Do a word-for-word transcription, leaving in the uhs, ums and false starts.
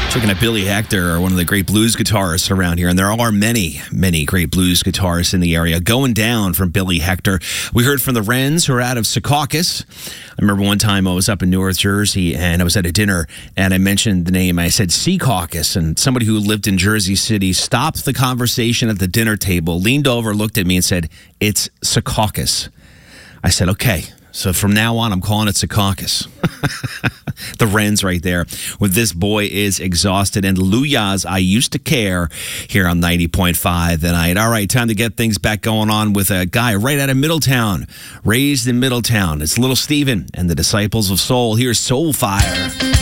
Looking at Billy Hector, one of the great blues guitarists around here, and there are many, many great blues guitarists in the area. Going down from Billy Hector, we heard from the Wrens, who are out of Secaucus. I remember one time I was up in North Jersey, and I was at a dinner, and I mentioned the name. I said Secaucus, and somebody who lived in Jersey City stopped the conversation at the dinner table, leaned over, looked at me, and said, "It's Secaucus." I said, "Okay." So from now on, I'm calling it Secaucus. The Wrens right there with This Boy Is Exhausted and Luya's I Used to Care here on ninety point five tonight. All right, time to get things back going on with a guy right out of Middletown, raised in Middletown. It's Little Steven and the Disciples of Soul. Here's Soul Fire.